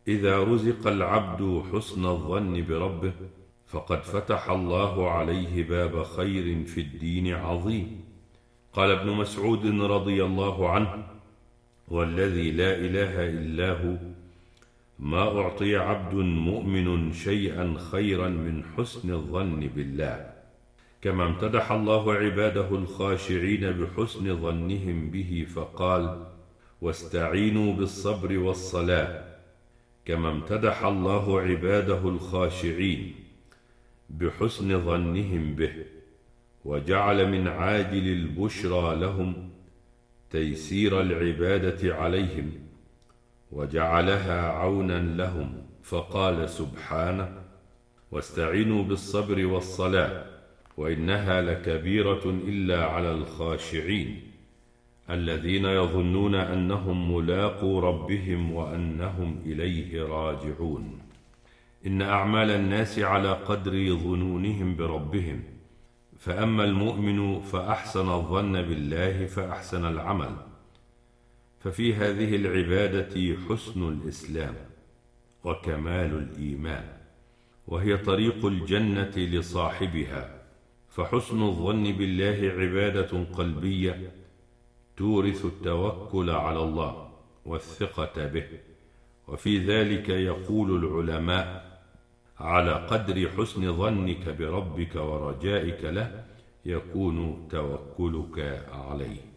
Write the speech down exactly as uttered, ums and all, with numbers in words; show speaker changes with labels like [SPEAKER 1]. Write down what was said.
[SPEAKER 1] إذا رزق العبد حسن الظن بربه فقد فتح الله عليه باب خير في الدين عظيم. قال ابن مسعود رضي الله عنه: والذي لا إله إلا هو ما أعطي عبد مؤمن شيئا خيرا من حسن الظن بالله. كما امتدح الله عباده الخاشعين بحسن ظنهم به فقال: واستعينوا بالصبر والصلاة. كما امتدح الله عباده الخاشعين بحسن ظنهم به، وجعل من عاجل البشرى لهم تيسير العبادة عليهم، وجعلها عونا لهم، فقال سبحانه: واستعينوا بالصبر والصلاة وإنها لكبيرة إلا على الخاشعين الذين يظنون أنهم ملاقو ربهم وأنهم إليه راجعون. إن أعمال الناس على قدر ظنونهم بربهم، فأما المؤمن فأحسن الظن بالله فأحسن العمل. ففي هذه العبادة حسن الإسلام وكمال الإيمان، وهي طريق الجنة لصاحبها. فحسن الظن بالله عبادة قلبية تورث التوكل على الله والثقة به. وفي ذلك يقول العلماء: على قدر حسن ظنك بربك ورجائك له يكون توكلك عليه.